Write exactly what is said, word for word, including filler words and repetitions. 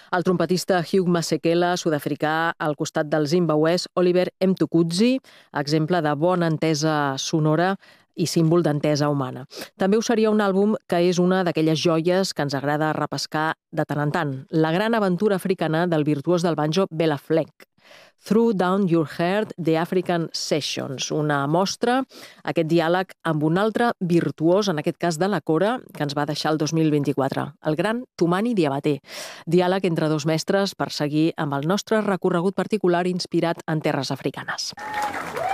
El trompetista Hugh Masekela, sud-africà, al costat del zimbabuès Oliver Mtukudzi, exemple de bona entesa sonora i símbol d'entesa humana. També ho seria un àlbum que és una d'aquelles joies que ens agrada repescar de tant en tant. La gran aventura africana del virtuós del banjo Bela Fleck. Through Down Your Heart, The African Sessions, una mostra, aquest diàleg amb un altre virtuós, en aquest cas de la cora, que ens va deixar el dos mil vint-i-quatre, el gran Tumani Diabaté. Diàleg entre dos mestres per seguir amb el nostre recorregut particular inspirat en terres africanes.